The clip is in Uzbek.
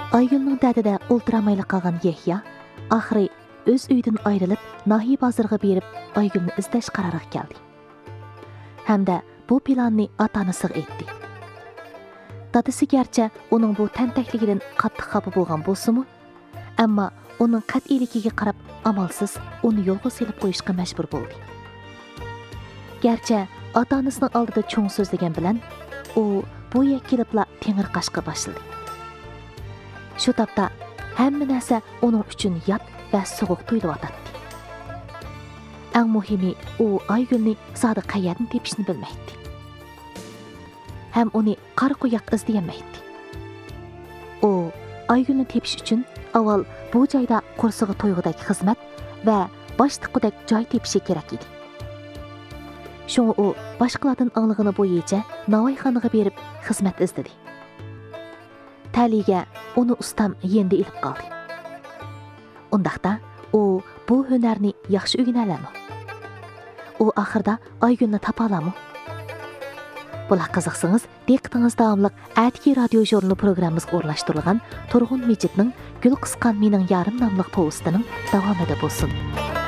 Aygül'nün dədədə ultiramaylı qalğan Yehya axırı öz uydan ayrılıb nahiy bazarına berib Aygül'ni izləş qararına gəldi. Həm də bu planını ata-anasına etdi. Dadası gerçi onun bu təntakligidən qattiq xafa bolğan bolsunmu, amma onun qat'iyligiga qarab amalsız onu yolga selib qo'yishga majbur bo'ldi. Gerçi ata-anasının aldıda çoğ sözlegen bilen o bu kelibla tengirqashqa başladı. Şu tapda hamma narsa onun üçün yat və soğuq tuyulayotdi. Eng muhimi o Aygül'ni zada qayerdan tepishni bilmaydi. Hem onu qara qo'yaq izleyemeydi. O Aygül'ni tepish üçün avval bu joyda qo'rsig'i to'yg'idagi xizmat va boshliqidagi joy tepishi kerak edi. Şoňa o başqalardan anlığını boyunca navoyxonaga berib xizmat izledi. Taliga onu ustam yendi ilib qaldı. Ondaqda o bu hünərni yaxşı öyrənələrmi? O axırda Aygül'ni tapa alamı? Bula qiziqsınız, diqqətinizə davamlıq Ətki radio jurnalı proqramımızga o'rnashtirilgan Turg'un Mejitning Gül qisqan mening yarim nomli povestining davomida bo'lsin.